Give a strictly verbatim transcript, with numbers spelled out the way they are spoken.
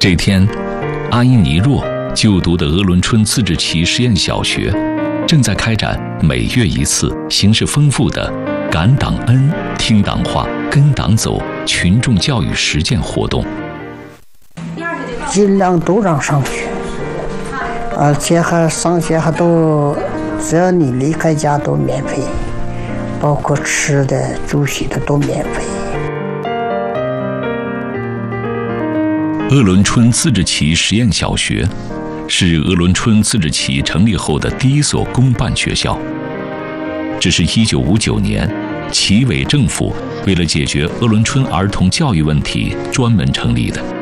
这天，阿依尼若就读的鄂伦春自治旗实验小学正在开展每月一次、形式丰富的感党恩、听党话、跟党走群众教育实践活动。 尽量都让上学，而且还上学还都，只要你离开家都免费，包括吃的、住宿的都免费。 鄂伦春自治旗实验小学是鄂伦春自治旗成立后的第一所公办学校，这是一九五九年旗委政府为了解决鄂伦春儿童教育问题专门成立的。